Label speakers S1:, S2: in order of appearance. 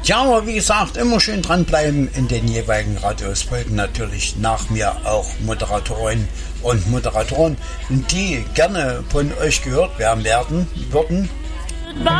S1: Ja, aber wie gesagt, immer schön dranbleiben. In den jeweiligen Radios folgen natürlich nach mir auch Moderatorinnen und Moderatoren, die gerne von euch gehört werden würden.